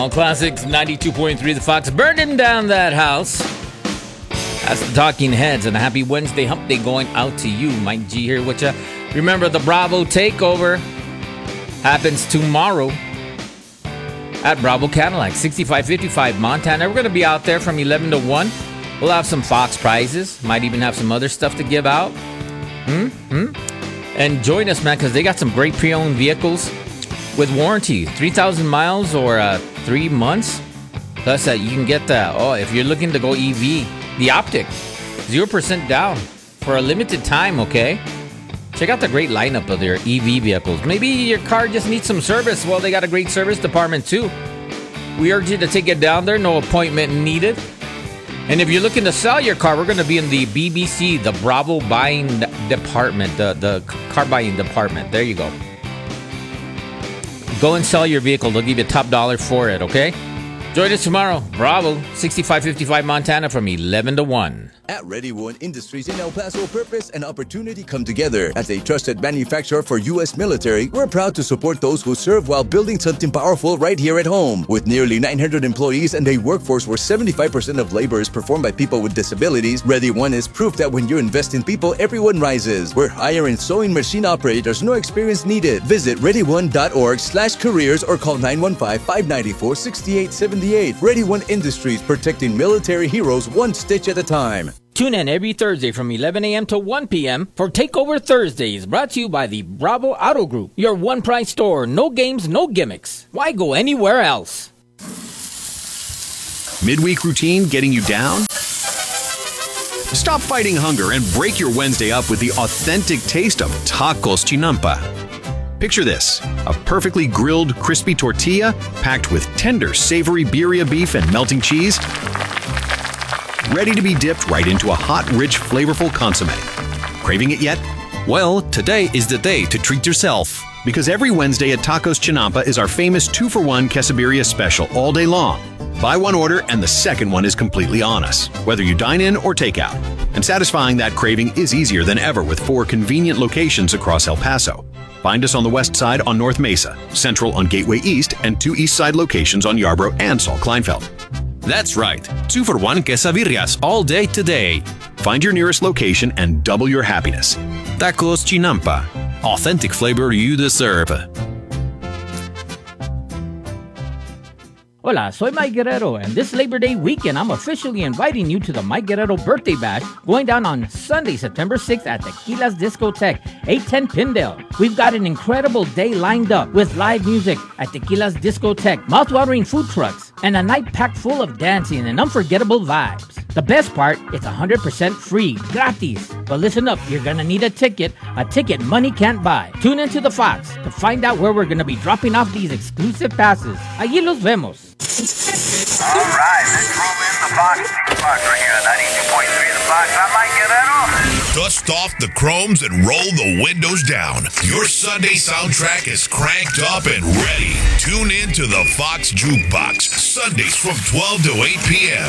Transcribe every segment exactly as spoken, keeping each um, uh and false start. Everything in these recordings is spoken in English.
All Classics, ninety-two point three The Fox, burning down that house. That's the Talking Heads, and a happy Wednesday hump day going out to you. Mike G here with you. Remember, the Bravo Takeover happens tomorrow at Bravo Cadillac, sixty-five fifty-five Montana. We're going to be out there from eleven to one. We'll have some Fox prizes. Might even have some other stuff to give out. Hmm? Hmm? And join us, man, because they got some great pre-owned vehicles with warranty. three thousand miles or uh, three months. Plus, uh, you can get the, oh, if you're looking to go E V, the Optic, zero percent down for a limited time, okay? Check out the great lineup of their E V vehicles. Maybe your car just needs some service. Well, they got a great service department, too. We urge you to take it down there. No appointment needed. And if you're looking to sell your car, we're going to be in the B B C, the Bravo Buying Department, the, the car buying department. There you go. Go and sell your vehicle. They'll give you top dollar for it, okay? Join us tomorrow. Bravo, sixty-five fifty-five Montana from eleven to one. At Ready One Industries in El Paso, purpose and opportunity come together. As a trusted manufacturer for U S military, we're proud to support those who serve while building something powerful right here at home. With nearly nine hundred employees and a workforce where seventy-five percent of labor is performed by people with disabilities, Ready One is proof that when you invest in people, everyone rises. We're hiring sewing machine operators, no experience needed. Visit ready one dot org slash careers or call nine one five, five nine four, six eight seven eight. Ready One Industries, protecting military heroes one stitch at a time. Tune in every Thursday from eleven a.m. to one p.m. for Takeover Thursdays, brought to you by the Bravo Auto Group, your one-price store. No games, no gimmicks. Why go anywhere else? Midweek routine getting you down? Stop fighting hunger and break your Wednesday up with the authentic taste of Tacos Chinampa. Picture this, a perfectly grilled, crispy tortilla packed with tender, savory birria beef and melting cheese, ready to be dipped right into a hot, rich, flavorful consomme. Craving it yet? Well, today is the day to treat yourself. Because every Wednesday at Tacos Chinampa is our famous two for one quesadilla special all day long. Buy one order and the second one is completely on us, whether you dine in or take out. And satisfying that craving is easier than ever with four convenient locations across El Paso. Find us on the west side on North Mesa, central on Gateway East, and two east side locations on Yarborough and Saul Kleinfeld. That's right, two for one quesadillas all day today. Find your nearest location and double your happiness. Tacos Chinampa, authentic flavor you deserve. Hola, soy Mike Guerrero, and this Labor Day weekend, I'm officially inviting you to the Mike Guerrero Birthday Bash going down on Sunday, September sixth at Tequila's Discotheque, eight ten Pindale. We've got an incredible day lined up with live music at Tequila's Discotheque, mouthwatering food trucks, and a night packed full of dancing and unforgettable vibes. The best part, it's one hundred percent free, gratis. But listen up, you're gonna need a ticket, a ticket money can't buy. Tune into The Fox to find out where we're gonna be dropping off these exclusive passes. Allí los vemos. All right, let's roll in the Fox. Fox right here at ninety-two point three The Fox. I'm Mike Guerrero. Dust off the chromes and roll the windows down. Your Sunday soundtrack is cranked up and ready. Tune in to the Fox Jukebox, Sundays from twelve to eight p.m.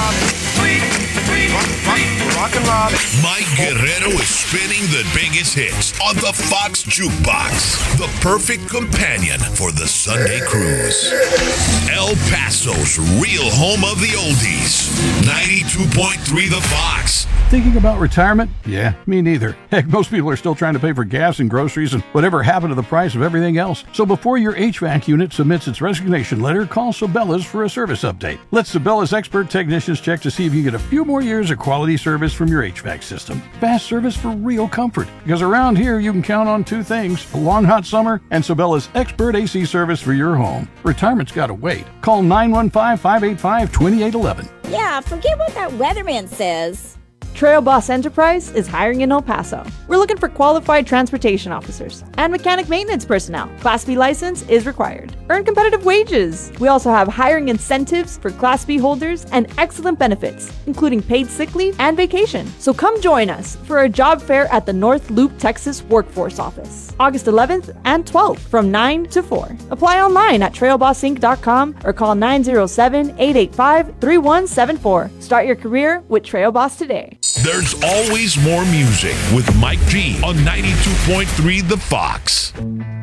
Mike Guerrero is spinning the biggest hits on the Fox Jukebox, the perfect companion for the Sunday cruise. El Paso's real home of the oldies, ninety-two point three The Fox. Thinking about retirement? Yeah, me neither. Heck, most people are still trying to pay for gas and groceries and whatever happened to the price of everything else. So before your H V A C unit submits its resignation letter, call Sabela's for a service update. Let Sabela's expert technicians check to see if you get a few more years of quality service from your H V A C system. Fast service for real comfort. Because around here, you can count on two things, a long hot summer and Sabela's expert A C service for your home. Retirement's got to wait. Call nine one five, five eight five, two eight one one. Yeah, forget what that weatherman says. Trail Boss Enterprise is hiring in El Paso. We're looking for qualified transportation officers and mechanic maintenance personnel. Class B license is required. Earn competitive wages. We also have hiring incentives for Class B holders and excellent benefits, including paid sick leave and vacation. So come join us for a job fair at the North Loop, Texas Workforce Office, August eleventh and twelfth from nine to four. Apply online at trail boss inc dot com or call nine zero seven, eight eight five, three one seven four. Start your career with Trail Boss today. There's always more music with Mike G on ninety-two point three The Fox.